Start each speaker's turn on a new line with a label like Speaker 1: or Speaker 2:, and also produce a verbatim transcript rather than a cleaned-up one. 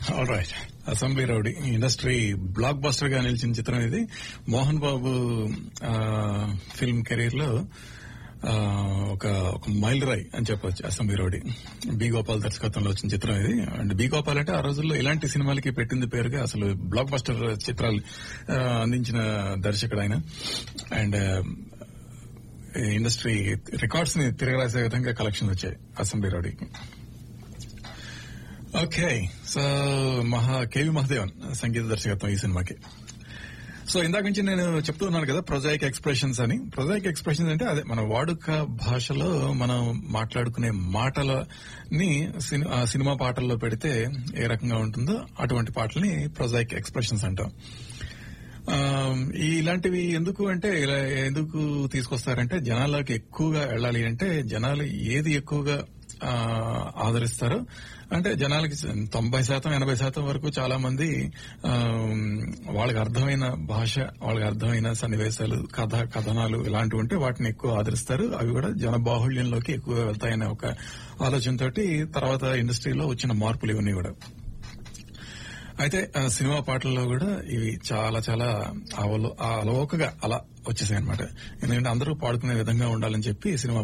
Speaker 1: All right. Assembly rowdy industry block buster గా నిలిచిన చిత్రం ఇది. మోహన్ బాబు ఫిల్మ్ కెరీర్ లో ఆ, ఒక ఒక మైల్ రాయ్ అని చెప్పొచ్చు అసెంబ్లీ రౌడీ. బి గోపాల్ దర్శకత్వంలో వచ్చిన చిత్రం ఇది. అండ్ బి గోపాల్ అంటే ఆ రోజుల్లో ఇలాంటి సినిమాలకి పెట్టింది పేరుగా, అసలు బ్లాక్ బస్టర్ చిత్రాలు ఆ, అందించిన దర్శకుడు ఆయన. అండ్ ఇండస్ట్రీ రికార్డ్స్ ని తిరగరాసే విధంగా కలెక్షన్ వచ్చాయి అసెంబ్లీ రౌడీకి. ఓకే, సో మహా కేవి మహదేవన్ సంగీత దర్శకత్వం ఈ సినిమాకి. సో ఇందాక నుంచి నేను చెప్తూ ఉన్నాను కదా ప్రొజాయిక్ ఎక్స్ప్రెషన్స్ అని. ప్రొజాయిక్ ఎక్స్ప్రెషన్స్ అంటే అదే మన వాడుక భాషలో మనం మాట్లాడుకునే మాటలని సినిమా పాటల్లో పెడితే ఏ రకంగా ఉంటుందో అటువంటి పాటల్ని ప్రొజాయిక్ ఎక్స్ప్రెషన్స్ అంటాం. ఇలాంటివి ఎందుకు అంటే ఇలా ఎందుకు తీసుకొస్తారంటే జనాలకి ఎక్కువగా వెళ్ళాలి అంటే జనాలు ఏది ఎక్కువగా ఆదరిస్తారు అంటే జనాలకి తొంభై శాతం ఎనభై శాతం వరకు చాలా మంది వాళ్ళకి అర్థమైన భాష, వాళ్ళకి అర్థమైన సన్నివేశాలు, కథ కథనాలు ఇలాంటివి ఉంటే వాటిని ఎక్కువ ఆదరిస్తారు. అవి కూడా జనబాహుళ్యంలోకి ఎక్కువ వెళ్తాయనే ఒక ఆలోచనతోటి తర్వాత ఇండస్ట్రీలో వచ్చిన మార్పులు ఇవన్నీ కూడా. అయితే సినిమా పాటల్లో కూడా ఇవి చాలా చాలా అలవోకగా అలా వచ్చేసాయి అనమాట. ఎందుకంటే అందరూ పాడుకునే విధంగా ఉండాలని చెప్పి సినిమా